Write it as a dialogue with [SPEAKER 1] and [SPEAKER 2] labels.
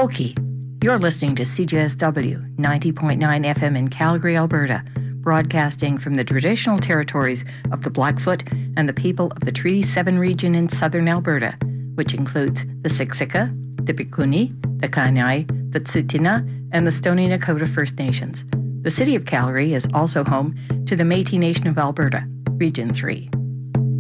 [SPEAKER 1] Okie, you're listening to CJSW 90.9 FM in Calgary, Alberta, broadcasting from the traditional territories of the Blackfoot and the people of the Treaty 7 region in southern Alberta, which includes the Siksika, the Piikani, the Kainai, the Tsuut'ina, and the Stoney Nakoda First Nations. The city of Calgary is also home to the Métis Nation of Alberta, Region 3.